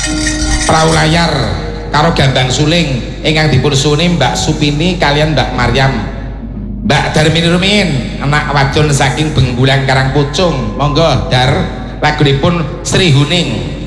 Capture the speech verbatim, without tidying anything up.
Perahu layar karo gambang suling ingkang dipun suni Mbak Supini kalian Mbak Maryam. Mbak Darmin Rumin anak wadon saking Benggulang Karangpucung. Monggo Dar lagunipun Sri Huning.